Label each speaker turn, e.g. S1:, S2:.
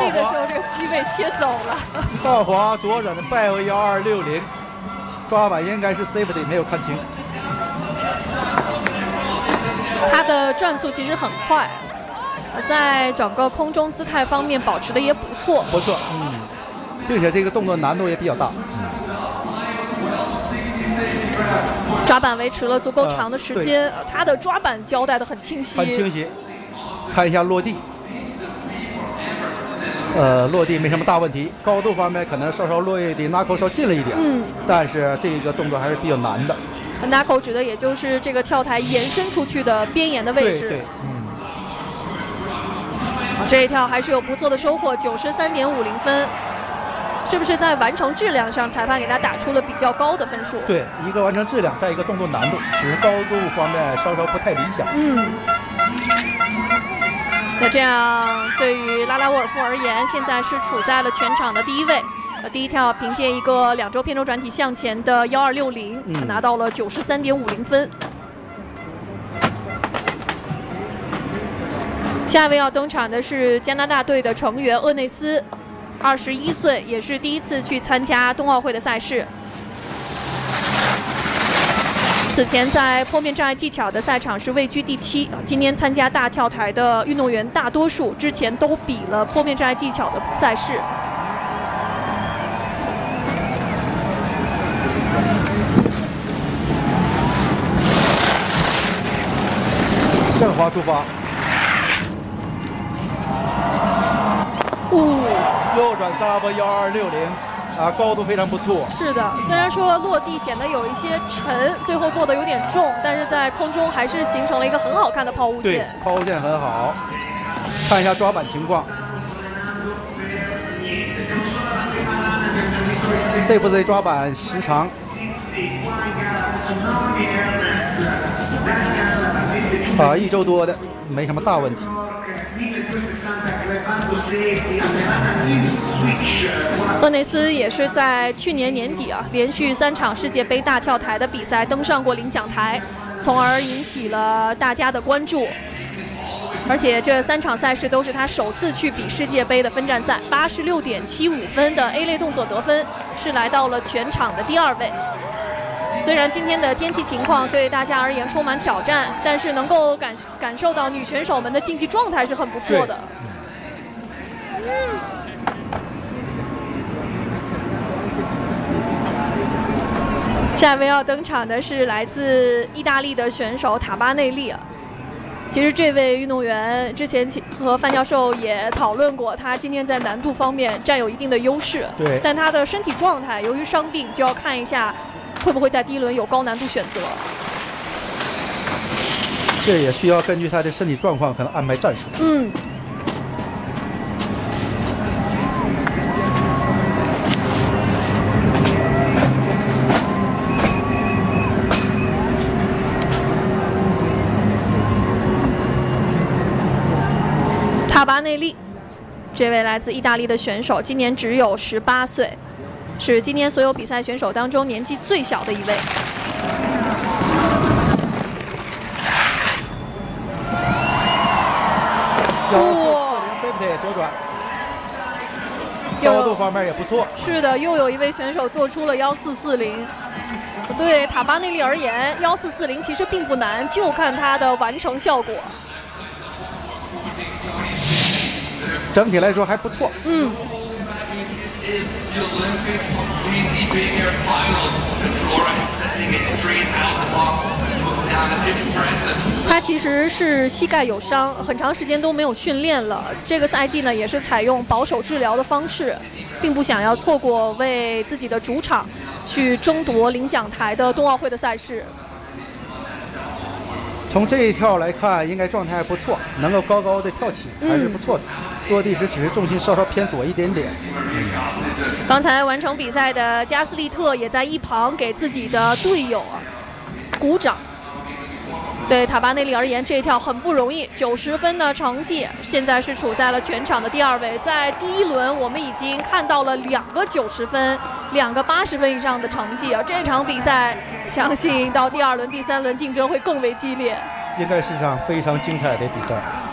S1: 地的时候，这个机位切走了。
S2: 倒滑左转的败为1260，抓板应该是 safety， 没有看清。
S1: 他的转速其实很快，在整个空中姿态方面保持的也不错。
S2: 不错，并且这个动作难度也比较大。
S1: 抓板维持了足够长的时间，他的抓板交代的很清晰。
S2: 很清晰。看一下落地，落地没什么大问题。高度方面可能稍稍落地 knuckle 稍近了一点，但是这个动作还是比较难的。
S1: knuckle 指的也就是这个跳台延伸出去的边沿的位置。
S2: 对，
S1: 这一跳还是有不错的收获，93.50分。是不是在完成质量上，裁判给他打出了比较高的分数？
S2: 对，一个完成质量，再一个动作难度，只是高度方面稍稍不太理想。
S1: 那这样对于拉拉沃尔夫而言，现在是处在了全场的第一位。第一跳凭借一个2周偏轴转体向前的1260，拿到了93.50分。下一位要登场的是加拿大队的成员厄内斯。21岁，也是第一次去参加冬奥会的赛事。此前在坡面障碍技巧的赛场是位居第7。今年参加大跳台的运动员大多数之前都比了坡面障碍技巧的赛事。
S2: 正滑出发。右转 double 1260，高度非常不错。
S1: 是的，虽然说落地显得有一些沉，最后做的有点重，但是在空中还是形成了一个很好看的抛物线。
S2: 对，抛物线很好。看一下抓板情况。CFC 抓板时长。1周多的，没什么大问题。
S1: 厄内斯也是在去年年底连续3场世界杯大跳台的比赛登上过领奖台，从而引起了大家的关注。而且这3场赛事都是他首次去比世界杯的分站赛，86.75分的 A 类动作得分是来到了全场的第2位。虽然今天的天气情况对大家而言充满挑战，但是能够感受到女选手们的竞技状态是很不错的。下一位要登场的是来自意大利的选手塔巴内利。其实这位运动员之前和范教授也讨论过，他今天在难度方面占有一定的优势。
S2: 对，
S1: 但他的身体状态由于伤病，就要看一下会不会在第1轮有高难度选择。
S2: 这也需要根据他的身体状况可能安排战术。
S1: 塔巴内利，这位来自意大利的选手，今年只有18岁，是今年所有比赛选手当中年纪最小的一位。
S2: 1440 左转，高度方面也不错。
S1: 是的，又有一位选手做出了1440。对塔巴内利而言，1440其实并不难，就看他的完成效果。
S2: 整体来说还不错。
S1: 他其实是膝盖有伤，很长时间都没有训练了。这个赛季呢，也是采用保守治疗的方式，并不想要错过为自己的主场去争夺领奖台的冬奥会的赛事。
S2: 从这一跳来看，应该状态还不错，能够高高的跳起，还是不错的。落地时只是重心稍稍偏左一点点。
S1: 刚才完成比赛的加斯利特也在一旁给自己的队友鼓掌。对塔巴内利而言，这一跳很不容易，90分的成绩，现在是处在了全场的第2位。在第1轮，我们已经看到了2个90分，2个80分以上的成绩啊！这场比赛，相信到第2轮、第3轮竞争会更为激烈，
S2: 应该是一场非常精彩的比赛。